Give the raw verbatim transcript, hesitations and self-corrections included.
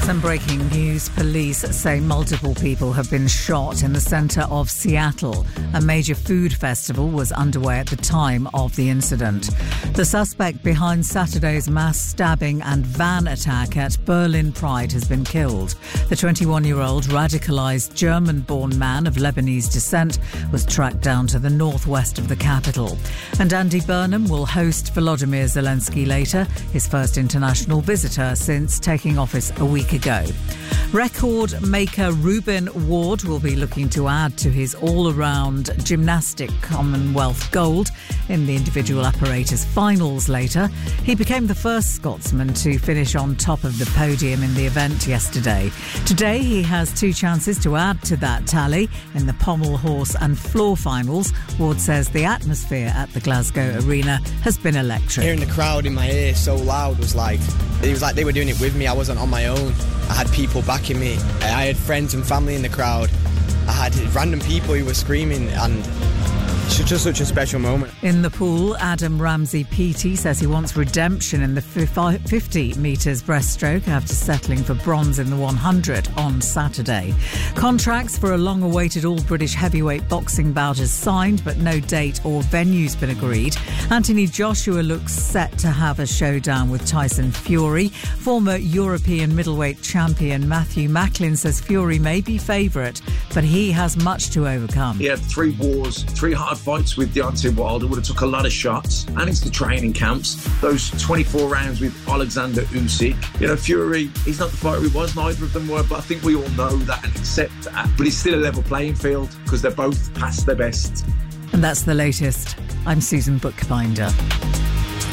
Some breaking news. Police say multiple people have been shot in the centre of Seattle. A major food festival was underway at the time of the incident. The suspect behind Saturday's mass stabbing and van attack at Berlin Pride has been killed. The twenty-one-year-old radicalised German-born man of Lebanese descent was tracked down to the northwest of the capital. And Andy Burnham will host Volodymyr Zelensky later, his first international visitor since taking office a week ago. Record maker Ruben Ward will be looking to add to his all-around gymnastic Commonwealth gold in the individual apparatus finals later. He became the first Scotsman to finish on top of the podium in the event yesterday. Today he has two chances to add to that tally in the pommel, horse and floor finals. Ward says the atmosphere at the Glasgow Arena has been electric. Hearing the crowd in my ear so loud was like, it was like they were doing it with me. I wasn't on my own. I had people backing me. I had friends and family in the crowd. I had random people who were screaming, and it's just such a special moment. In the pool, Adam Ramsey-Peaty says he wants redemption in the fifty metres breaststroke after settling for bronze in the one hundred on Saturday. Contracts for a long-awaited all-British heavyweight boxing bout is signed, but no date or venue's been agreed. Anthony Joshua looks set to have a showdown with Tyson Fury. Former European middleweight champion Matthew Macklin says Fury may be favourite, but he has much to overcome. He had three wars, three hard fights with Deontay Wilder, would have took a lot of shots, and it's the training camps. Those twenty-four rounds with Alexander Usyk. You know, Fury, he's not the fighter he was, neither of them were, but I think we all know that and accept that. But it's still a level playing field because they're both past their best. And that's the latest. I'm Susan Bookbinder.